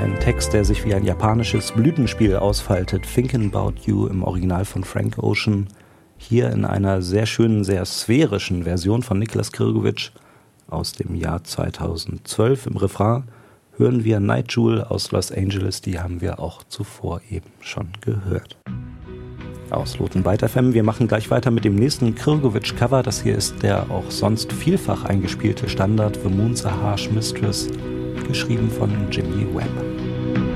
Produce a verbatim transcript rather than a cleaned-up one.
Ein Text, der sich wie ein japanisches Blütenspiel ausfaltet. Thinking About You im Original von Frank Ocean. Hier in einer sehr schönen, sehr sphärischen Version von Niklas Krgovic aus dem Jahr zweitausendzwölf. Im Refrain hören wir Night Jewel aus Los Angeles. Die haben wir auch zuvor eben schon gehört. Aus Loten Byte F M. Wir machen gleich weiter mit dem nächsten Krgovic-Cover. Das hier ist der auch sonst vielfach eingespielte Standard The Moon's a Harsh Mistress, geschrieben von Jimmy Webb.